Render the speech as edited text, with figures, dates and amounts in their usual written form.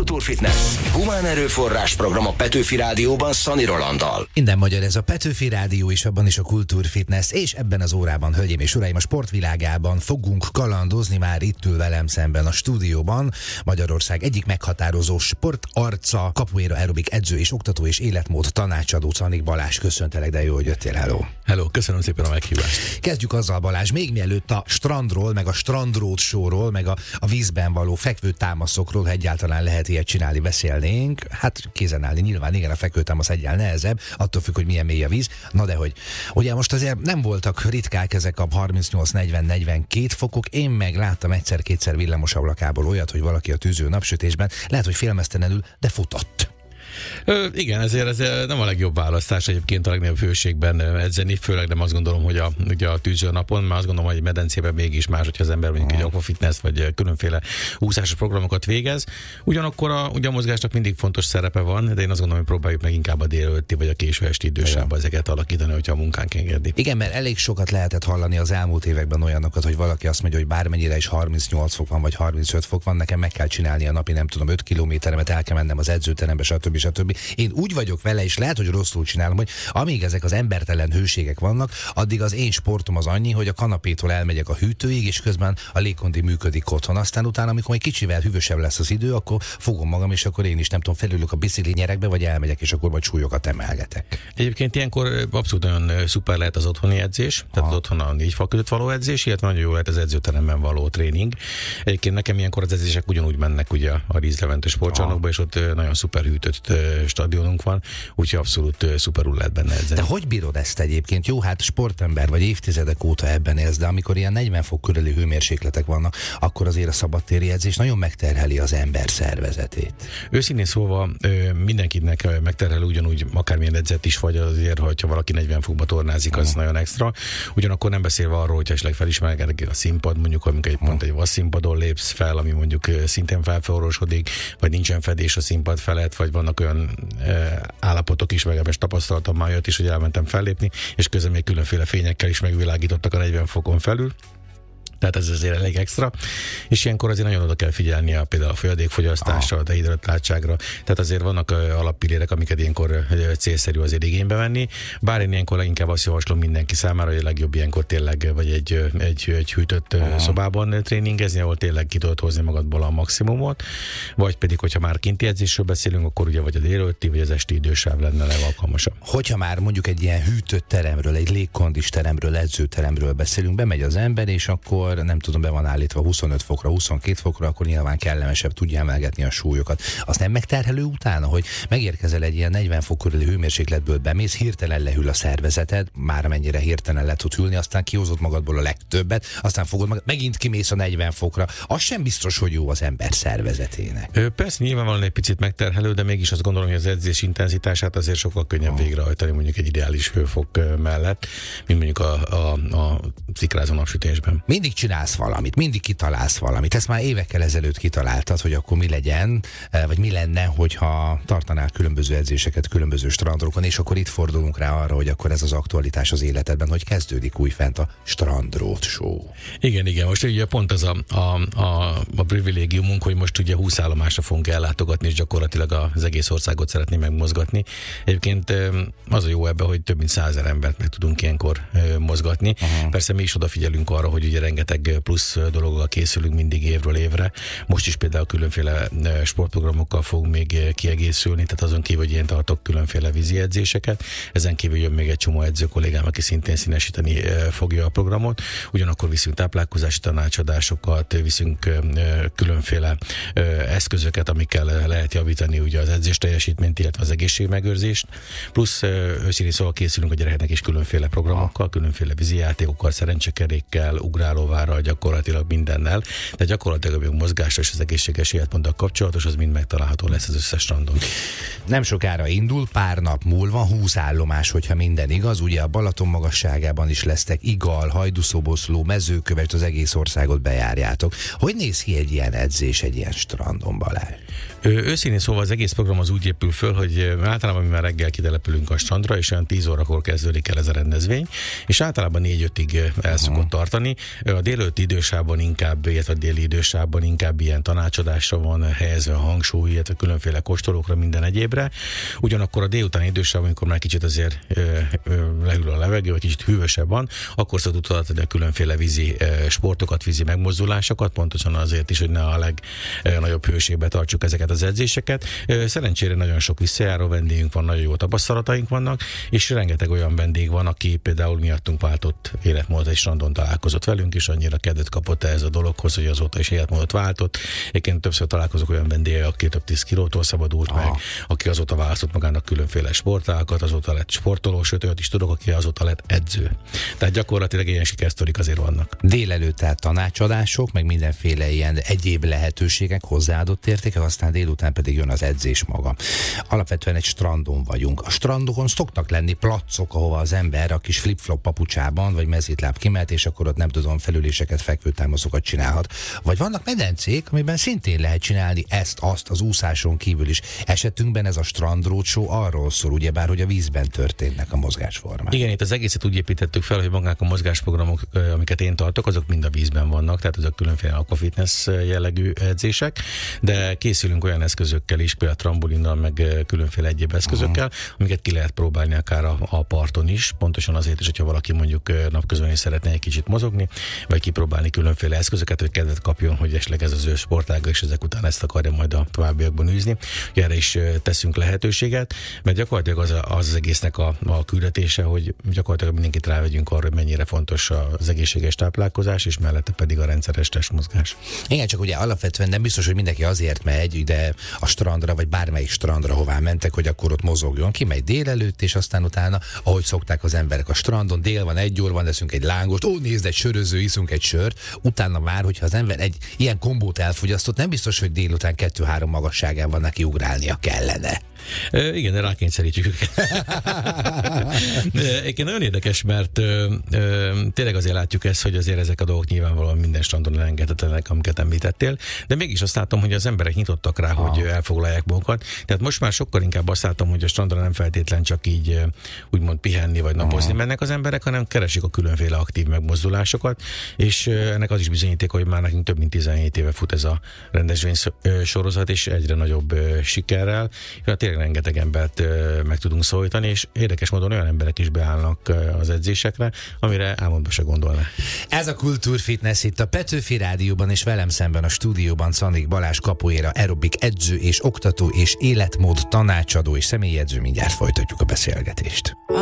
Kultúrfitness. Humán erőforrás program a Petőfi Rádióban Szani Rolanddal. Minden magyar, ez a Petőfi Rádió, és abban is a Kultúrfitness, és ebben az órában, hölgyeim és uraim, a sportvilágában fogunk kalandozni. Már itt ül velem szemben a stúdióban Magyarország egyik meghatározó sportarca, capoeira aerobik edző és oktató és életmód tanácsadó Czanik Balázs. Köszöntelek, de jó, hogy jöttél. Hello. Hello, köszönöm szépen a meghívást. Kezdjük azzal, Balázs, még mielőtt a strandról, meg a strandrót showról, meg a vízben való fekvő támaszokról, ha egyáltalán lehet ilyet csinálni, beszélnénk. Hát kézen állni nyilván, igen, a fekvőtámasz egyáltalán nehezebb, attól függ, hogy milyen mély a víz. Na de hogy, ugye most azért nem voltak ritkák ezek a 38-40-42 fokok, én meg láttam egyszer-kétszer villamos ablakából olyat, hogy valaki a tűző napsütésben, lehet, hogy félmeztelenül, de futott. Igen, ez nem a legjobb választás egyébként a legnagyobb hőségben edzeni, főleg nem azt gondolom, hogy a tűző napon, mert azt gondolom, hogy egy medencében mégis más, hogyha az ember mondjuk egy aquafitness vagy különféle úszásos programokat végez. Ugyanakkor a mozgásnak mindig fontos szerepe van, de én azt gondolom, hogy próbáljuk meg inkább a délelőtti vagy a késő esti idősávban ezeket alakítani, hogyha a munkánk engedi. Igen, mert elég sokat lehetett hallani az elmúlt években olyanokat, hogy valaki azt mondja, hogy bármennyire is 38 fok van, vagy 35 fok van, nekem meg kell csinálni a napi, nem tudom, 5 kilométeremet, el kell mennem az edzőterembe, stb. Én úgy vagyok vele, és lehet, hogy rosszul csinálom, hogy amíg ezek az embertelen hőségek vannak, addig az én sportom az annyi, hogy a kanapétól elmegyek a hűtőig, és közben a légkondi működik otthon. Aztán utána, amikor egy kicsivel hűvösebb lesz az idő, akkor fogom magam, és akkor én is nem tudom, felülök a bicikli nyerekbe, vagy elmegyek, és akkor majd súlyokat emelgetek. Egyébként ilyenkor abszolút nagyon szuper lehet az otthoni edzés, tehát az otthon a 4 fal között való edzés, illetve nagyon jó lehet az edzőteremben való tréning. Egyébként nekem ilyenkor az edzések ugyanúgy mennek ugye a Ríz Levente sportcsarnokba, és ott nagyon szuper hűtött stadionunk van, úgyhogy abszolút szuperul lehet benne edzeni. De hogy bírod ezt egyébként? Jó, hát sportember vagy, évtizedek óta ebben élsz, de amikor ilyen 40 fok körüli hőmérsékletek vannak, akkor azért a szabadtéri edzés nagyon megterheli az ember szervezetét. Őszintén szólva mindenkinek megterheli ugyanúgy, akármilyen edzett is vagy, azért, hogyha valaki 40 fokba tornázik, az nagyon extra. Ugyanakkor nem beszélve arról, hogyha esetleg felismerkedik a színpad, mondjuk amikor pont egy vasszínpadon lépsz fel, ami mondjuk szintén felforrósodik, vagy nincsen fedés a színpad felett, vagy vannak olyan állapotok is, meg tapasztalatom már jött is, hogy elmentem fellépni, és közben még különféle fényekkel is megvilágítottak a 40 fokon felül. Tehát ez azért elég extra, és ilyenkor azért nagyon oda kell figyelni például a folyadékfogyasztásra, a dehidratláltságra, tehát azért vannak alappillérek, amiket ilyenkor célszerű azért igénybe venni, bár én ilyenkor leginkább azt javaslom mindenki számára, hogy a legjobb ilyenkor tényleg vagy egy hűtött szobában tréningezni, ahol tényleg ki tudod hozni magadból a maximumot, vagy pedig, hogyha már kinti edzésről beszélünk, akkor ugye vagy a délelőtti, vagy az esti idősáv lenne legalkalmasabb. Hogyha már mondjuk egy ilyen hűtött teremről, egy légkondis teremről, edzőteremről beszélünk, bemegy az ember, és akkor nem tudom, be van állítva 25 fokra, 22 fokra, akkor nyilván kellemesebb, tudja emelgetni a súlyokat. Az nem megterhelő utána, hogy megérkezel egy ilyen 40 fok körüli hőmérsékletből, bemész, hirtelen lehűl a szervezeted, már mennyire hirtelen le tud hűlni, aztán kihozod magadból a legtöbbet, aztán fogod magad, megint kimész a 40 fokra. Az sem biztos, hogy jó az ember szervezetének. Persze nyilvánvalóan egy picit megterhelő, de mégis azt gondolom, hogy az edzés intenzitását azért sokkal könnyebb végrehajtani mondjuk egy ideális hőfok mellett, mint mondjuk a szikrázó napsütésben. Mindig csinálsz valamit, mindig kitalálsz valamit. Ezt már évekkel ezelőtt kitaláltad, hogy akkor mi legyen, vagy mi lenne, hogyha tartanál különböző edzéseket különböző strandokon, és akkor itt fordulunk rá arra, hogy akkor ez az aktualitás az életedben, hogy kezdődik újfent a Strandrót show. Igen, most ugye pont az a privilégiumunk, hogy most ugye 20 állomásra fogunk ellátogatni, és gyakorlatilag az egész országot szeretném megmozgatni. Egyébként az a jó ebben, hogy több mint 100 000 embert meg tudunk ilyenkor mozgatni. Persze mi is odafigyelünk arra, hogy ugye rengeteg plusz dologgal készülünk mindig évről évre. Most is például különféle sportprogramokkal fogunk még kiegészülni, tehát azon kívül, hogy én tartok különféle vízi edzéseket. Ezen kívül jön még egy csomó edző kollégám, aki szintén színesíteni fogja a programot. Ugyanakkor viszünk táplálkozási tanácsadásokat, viszünk különféle eszközöket, amikkel lehet javítani ugye az edzés teljesítményt, illetve az egészségmegőrzést. Plusz őszintén szóval készülünk a gyerekeknek is különféle programokkal, különféle vízi játékokkal, szerencsekerékkel, ugrálóvára, gyakorlatilag mindennel, de gyakorlatilag a mozgásra és az egészséges életmóddal kapcsolatos, az mind megtalálható lesz az összes strandon. Nem sokára indul, pár nap múlva 20 állomás, hogyha minden igaz, ugye a Balaton magasságában is lesztek, Igal, Hajdúszoboszló, Mezőköves, az egész országot bejárjátok. Hogy néz ki egy ilyen edzés, egy ilyen strandon, Balázs? Őszintén szóval az egész program az úgy épül föl, hogy általában mi már reggel kitelepülünk a strandra, és olyan 10 órakor kezdődik el ez a rendezvény, és általában 4-5-ig el szokott tartani. A délelőtti idősában inkább, illetve déli idősában inkább ilyen tanácsadásra van helyezve a hangsúly, illetve különféle kóstolókra, minden egyébre. Ugyanakkor a délutáni idősában, amikor már kicsit azért lehűl a levegő, vagy kicsit hűvösebb van, akkor szoktuk adni a különféle vízi sportokat, vízi megmozdulásokat, pontosan azért is, hogy ne a legnagyobb hőségbe tartsuk ezeket az edzéseket. Szerencsére nagyon sok visszajáró vendégünk van, nagyon jó tapasztalataink vannak, és rengeteg olyan vendég van, aki például miattunk váltott életmódot, egy strandon találkozott velünk, és annyira kedvet kapott ez a dologhoz, hogy azóta is életmódot váltott. Egyébként többször találkozok olyan vendéggel, aki több 10 kilótól szabadult meg, aki azóta választott magának különféle sportágakat, azóta lett sportoló, sőt olyat is tudok, aki azóta lett edző. Tehát gyakorlatilag ilyen sikersztorik azért vannak. Délelőtt tehát tanácsadások, meg mindenféle ilyen egyéb lehetőségek, hozzáadott értékek, aztán délután pedig jön az edzés maga. Alapvetően egy strandon vagyunk. A strandokon szoktak lenni placok, ahova az ember a kis flip-flop papucsában, vagy mezítláb kimehet, és akkor ott nem tudom, felüléseket, fekvőtámaszokat csinálhat. Vagy vannak medencék, amiben szintén lehet csinálni ezt, azt, az úszáson kívül is. Esetünkben ez a strandrócsó arról szól, ugyebár, hogy a vízben történnek a mozgásformák. Igen, itt az egészet úgy építettük fel, hogy magák a mozgásprogramok, amiket én tartok, azok mind a vízben vannak, tehát azok különféle aquafitness jellegű edzések, de készülünk olyan eszközökkel is, például trambolinnal, meg különféle egyéb eszközökkel, amiket ki lehet próbálni akár a parton is, pontosan azért is, hogyha valaki mondjuk napközben is szeretne egy kicsit mozogni, vagy kipróbálni különféle eszközöket, hogy kedvet kapjon, hogy esetleg ez az ő sportága, és ezek után ezt akarja majd a továbbiakban űzni. Erre is teszünk lehetőséget, mert gyakorlatilag az egésznek a küldetése, hogy gyakorlatilag mindenkit rávegyünk arra, hogy mennyire fontos az egészséges táplálkozás, és mellette pedig a rendszeres testmozgás. Igen, csak ugye alapvetően nem biztos, hogy mindenki azért megy ide a strandra, vagy bármelyik strandra, hová mentek, hogy akkor ott mozogjon. Kimegy délelőtt, és aztán utána, ahogy szokták az emberek a strandon, dél van, 1 óra van, leszünk egy lángost, nézd, egy söröző, iszunk egy sört, utána már, hogyha az ember egy ilyen kombót elfogyasztott, nem biztos, hogy délután 2-3 magasságában neki ugrálnia kellene. Igen, de rákényszerítjük őket. Egyébként nagyon érdekes, mert tényleg azért látjuk ezt, hogy azért ezek a dolgok nyilvánvalóan minden strandon elengedhetetlenek, amiket említettél, de mégis azt látom, hogy az emberek nyitottak rá, hogy elfoglalják magukat. Tehát most már sokkal inkább azt látom, hogy a strandra nem feltétlen csak így úgymond pihenni vagy napozni mennek az emberek, hanem keresik a különféle aktív megmozdulásokat, és ennek az is bizonyíték, hogy már nekünk több mint 17 éve fut ez a rendezvény sorozat, és egyre nagyobb sikerrel. Tényleg rengeteg embert meg tudunk szólítani, és érdekes módon olyan emberek is beállnak az edzésekre, amire álmodban se gondolná. Ez a Kultúrfitness itt a Petőfi Rádióban, és velem szemben a stúdióban Czanik Balázs, capoeira aerobik edző és oktató és életmód tanácsadó és személyi edző. Mindjárt folytatjuk a beszélgetést.